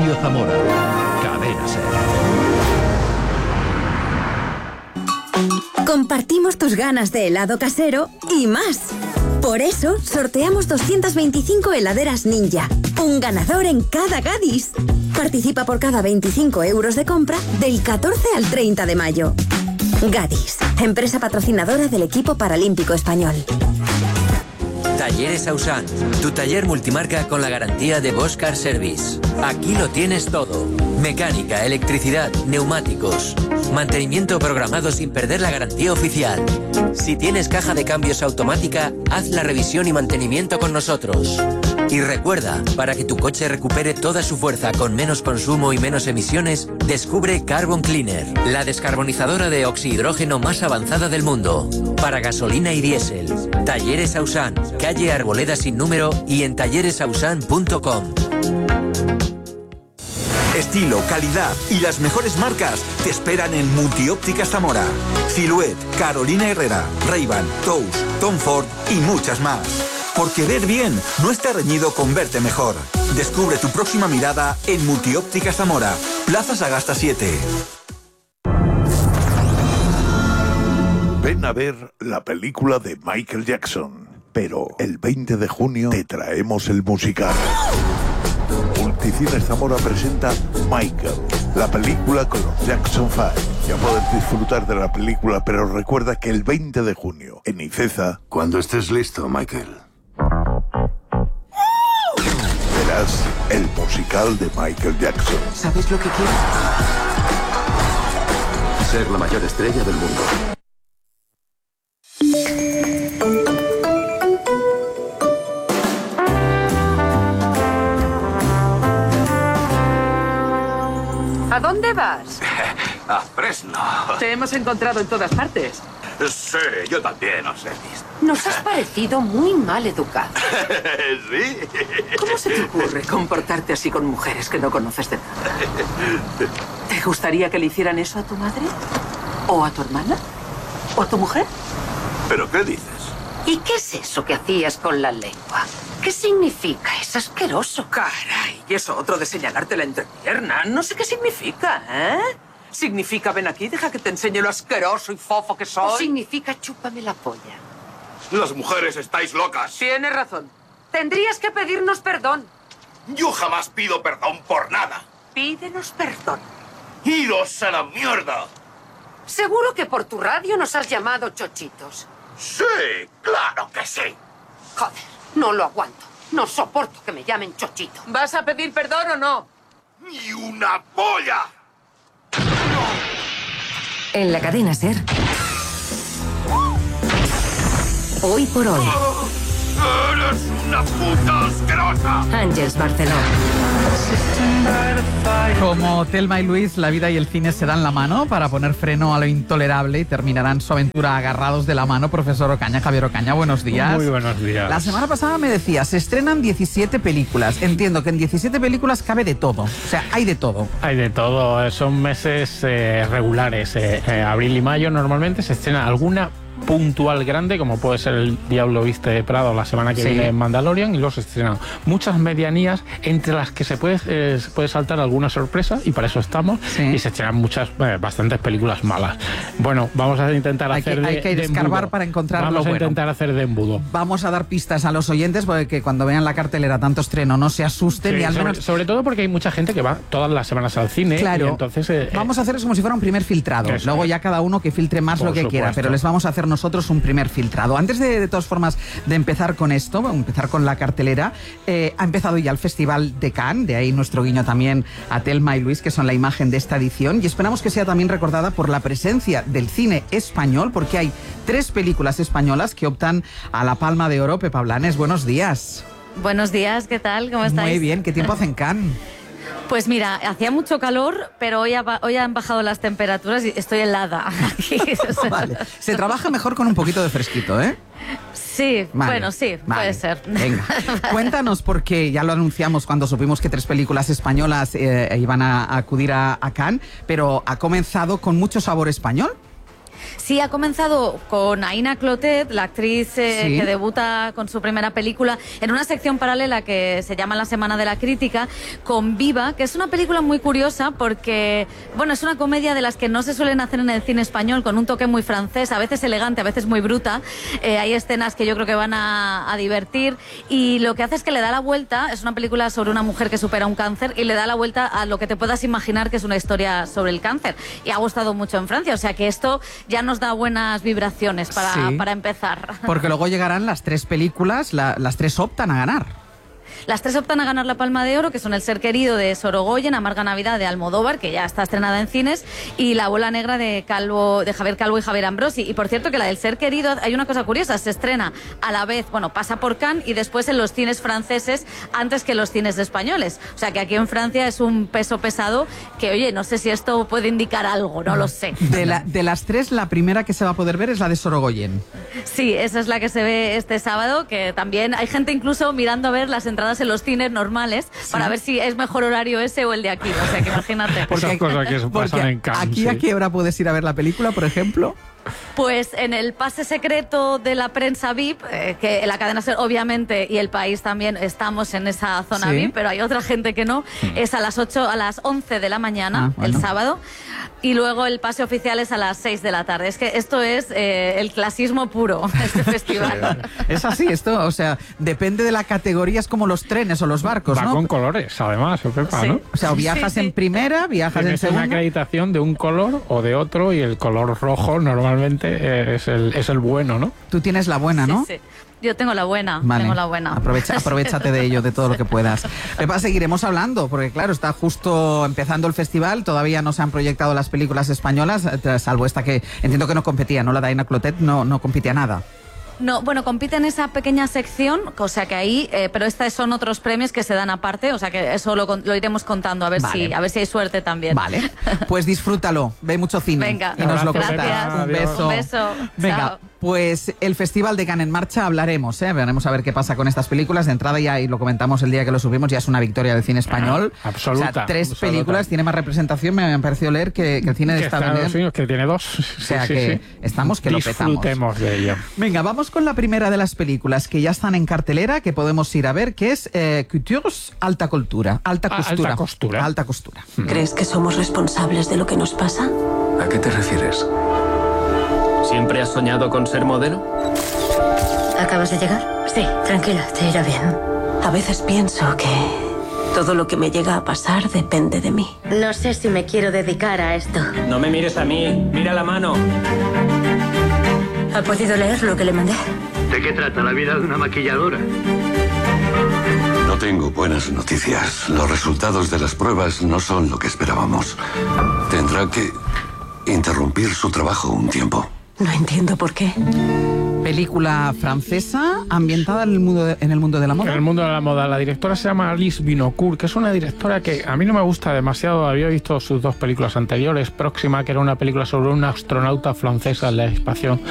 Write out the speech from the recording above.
Antonio Zamora. Cadena SER. Compartimos tus ganas de helado casero y más. Por eso, sorteamos 225 heladeras Ninja. Un ganador en cada Gadis. Participa por cada 25 euros de compra del 14 al 30 de mayo. Gadis, empresa patrocinadora del equipo paralímpico español. Talleres Ausan, tu taller multimarca con la garantía de Bosch Car Service. Aquí lo tienes todo. Mecánica, electricidad, neumáticos. Mantenimiento programado sin perder la garantía oficial. Si tienes caja de cambios automática, haz la revisión y mantenimiento con nosotros. Y recuerda, para que tu coche recupere toda su fuerza con menos consumo y menos emisiones, descubre Carbon Cleaner, la descarbonizadora de oxihidrógeno más avanzada del mundo. Para gasolina y diésel. Talleres Ausan, calle Arboleda sin número y en talleresausan.com. Estilo, calidad y las mejores marcas te esperan en Multióptica Zamora. Silhouette, Carolina Herrera, Ray-Ban, Tous, Tom Ford y muchas más. Porque ver bien no está reñido con verte mejor. Descubre tu próxima mirada en Multióptica Zamora, Plaza Sagasta 7. Ven a ver la película de Michael Jackson, pero el 20 de junio te traemos el musical. Multicines Zamora presenta Michael, la película con los Jackson 5. Ya puedes disfrutar de la película, pero recuerda que el 20 de junio, en Iceza... Cuando estés listo, Michael. Verás el musical de Michael Jackson. ¿Sabes lo que quiero? Ser la mayor estrella del mundo. ¿A dónde vas? A Fresno. Te hemos encontrado en todas partes. Sí, yo también os he visto. Nos has parecido muy mal educado. ¿Sí? ¿Cómo se te ocurre comportarte así con mujeres que no conoces de nada? ¿Te gustaría que le hicieran eso a tu madre? ¿O a tu hermana? ¿O a tu mujer? ¿Pero qué dices? ¿Y qué es eso que hacías con la lengua? ¿Qué significa? Es asqueroso. Caray, y eso otro de señalarte la entrepierna. No sé qué significa, ¿eh? ¿Significa ven aquí, deja que te enseñe lo asqueroso y fofo que soy? ¿O significa chúpame la polla? Las mujeres estáis locas. Tienes razón. Tendrías que pedirnos perdón. Yo jamás pido perdón por nada. Pídenos perdón. ¡Iros a la mierda! Seguro que por tu radio nos has llamado chochitos. Sí, claro que sí. Joder, no lo aguanto. No soporto que me llamen chochito. ¿Vas a pedir perdón o no? ¡Ni una polla! En la cadena SER. Hoy por hoy. ¡Eres una puta asquerosa! Ángeles Barceló. Como Thelma y Luis, la vida y el cine se dan la mano para poner freno a lo intolerable y terminarán su aventura agarrados de la mano. Profesor Ocaña, Javier Ocaña, buenos días. Muy buenos días. La semana pasada me decía, se estrenan 17 películas. Entiendo que en 17 películas cabe de todo. O sea, hay de todo. Hay de todo. Son meses regulares. Abril y mayo normalmente se estrena alguna puntual grande, como puede ser El Diablo Viste de Prado la semana que viene en Mandalorian, y luego se estrenan muchas medianías entre las que se puede saltar alguna sorpresa, y para eso estamos, y se estrenan bastantes películas malas. Bueno, vamos a intentar hay que escarbar para encontrar lo bueno. Vamos a intentar hacer de embudo. Vamos a dar pistas a los oyentes para que cuando vean la cartelera tanto estreno no se asusten, y al menos... sobre todo porque hay mucha gente que va todas las semanas al cine, claro, y entonces... vamos a hacer como si fuera un primer filtrado. Luego ya cada uno que filtre más lo que quiera, pero les vamos a hacer nosotros un primer filtrado. Antes de todas formas de empezar con esto, empezar con la cartelera, ha empezado ya el Festival de Cannes, de ahí nuestro guiño también a Thelma y Luis, que son la imagen de esta edición, y esperamos que sea también recordada por la presencia del cine español, porque hay 3 películas españolas que optan a la Palma de Oro. Pepa Blanes, buenos días. Buenos días, ¿qué tal? ¿Cómo estáis? Muy bien, ¿qué tiempo hace en Cannes? Pues mira, hacía mucho calor, pero hoy han bajado las temperaturas y estoy helada. Vale. Se trabaja mejor con un poquito de fresquito, ¿eh? Sí, vale, bueno, sí, vale, puede ser. Venga, cuéntanos, porque ya lo anunciamos cuando supimos que 3 películas españolas iban a acudir a Cannes, pero ha comenzado con mucho sabor español. Sí, ha comenzado con Aina Clotet, la actriz que debuta con su primera película, en una sección paralela que se llama La Semana de la Crítica, con Viva, que es una película muy curiosa porque, bueno, es una comedia de las que no se suelen hacer en el cine español, con un toque muy francés, a veces elegante, a veces muy bruta. Hay escenas que yo creo que van a divertir, y lo que hace es que le da la vuelta. Es una película sobre una mujer que supera un cáncer y le da la vuelta a lo que te puedas imaginar que es una historia sobre el cáncer, y ha gustado mucho en Francia, o sea que esto ya nos da buenas vibraciones para empezar. Porque luego llegarán las 3 películas, las 3 optan a ganar. Las 3 optan a ganar la Palma de Oro, que son El ser querido de Sorogoyen, Amarga Navidad de Almodóvar, que ya está estrenada en cines, y La bola negra de Javier Calvo y Javier Ambrosi. Y por cierto que la del ser querido, hay una cosa curiosa, se estrena a la vez, bueno, pasa por Cannes y después en los cines franceses antes que en los cines españoles. O sea que aquí en Francia es un peso pesado que, oye, no sé si esto puede indicar algo, no lo sé. De las 3, la primera que se va a poder ver es la de Sorogoyen. Sí, esa es la que se ve este sábado, que también hay gente incluso mirando a ver las entradas en los cines normales para ver si es mejor horario ese o el de aquí. O sea, que imagínate. Esas cosas que pasan en Cannes. ¿Aquí a qué hora puedes ir a ver la película, por ejemplo? Pues en el pase secreto de la prensa VIP, que la cadena SER obviamente y El País también estamos en esa zona VIP, pero hay otra gente que no, es a las 11 de la mañana, el sábado, y luego el pase oficial es a las 6 de la tarde. Es que esto es el clasismo puro, este festival. Es así, esto, o sea, depende de la categoría, es como los trenes o los barcos, ¿no? Va con colores, además, Pepa, ¿no? O sea, o viajas en primera, viajas en segunda. Tienes una acreditación de un color o de otro, y el color rojo normalmente es el bueno, ¿no? Tú tienes la buena, ¿no? Sí. Yo tengo la buena, tengo la buena. Aprovechate de ello, de todo lo que puedas. Pepa, seguiremos hablando, porque claro, está justo empezando el festival, todavía no se han proyectado las películas españolas, salvo esta que entiendo que no competía, ¿no? La de Aina Clotet no compite a nada. No, bueno, compite en esa pequeña sección, o sea que ahí, pero estos son otros premios que se dan aparte, o sea que eso lo iremos contando, a ver si hay suerte también. Vale, pues disfrútalo, ve mucho cine. Venga, y nos lo gracias. Cuentas. Un beso. Venga, chao. Pues el Festival de Cannes en marcha, hablaremos, veremos a ver qué pasa con estas películas. De entrada ya, y lo comentamos el día que lo subimos, ya es una victoria del cine español. Absoluta. O sea, 3 películas, tiene más representación, me ha parecido leer, que el cine de Estados Unidos. Que tiene 2. O sea que estamos que lo petamos. Disfrutemos de ello. Venga, vamos con la primera de las películas que ya están en cartelera, que podemos ir a ver, que es Coutures, alta costura. Alta costura. ¿Crees que somos responsables de lo que nos pasa? ¿A qué te refieres? ¿Siempre has soñado con ser modelo? ¿Acabas de llegar? Sí, tranquila, te irá bien. A veces pienso que todo lo que me llega a pasar depende de mí. No sé si me quiero dedicar a esto. No me mires a mí, mira la mano. ¿Ha podido leer lo que le mandé? ¿De qué trata la vida de una maquilladora? No tengo buenas noticias. Los resultados de las pruebas no son lo que esperábamos. Tendrá que interrumpir su trabajo un tiempo. No entiendo por qué. Película francesa ambientada en el mundo de la moda. En el mundo de la moda. La directora se llama Alice Vinocourt, que es una directora que a mí no me gusta demasiado. Había visto sus 2 películas anteriores. Próxima, que era una película sobre una astronauta francesa en la espacio